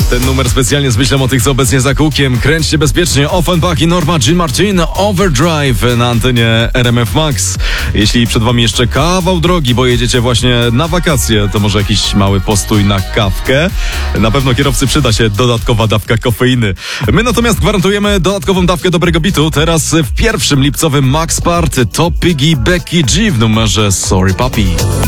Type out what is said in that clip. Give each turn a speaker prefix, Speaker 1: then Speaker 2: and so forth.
Speaker 1: Ten numer specjalnie z myślą o tych, co obecnie za kółkiem. Kręćcie bezpiecznie. Offenbach i Norma Jean Martin. Overdrive na antenie RMF Max. Jeśli przed wami jeszcze kawał drogi, bo jedziecie właśnie na wakacje, to może jakiś mały postój na kawkę. Na pewno kierowcy przyda się dodatkowa dawka kofeiny. My natomiast gwarantujemy dodatkową dawkę dobrego bitu. Teraz w pierwszym lipcowym Max Part to Piggy Becky G w numerze Sorry Papi.